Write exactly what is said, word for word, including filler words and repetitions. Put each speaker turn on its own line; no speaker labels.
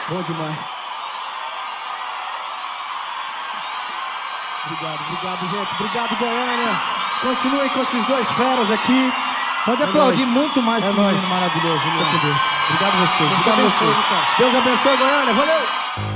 Bom demais. Obrigado, obrigado, gente. Obrigado, Goiânia. Continuem com esses dois feras aqui.
Pode
É
aplaudir
nóis.
muito mais
É
esse
nóis.
menino maravilhoso,
Fica com
Deus.
Deus. Obrigado a vocês.
Deus
Obrigado a
abençoe,
vocês.
cara.
Deus abençoe, Goiânia. Valeu!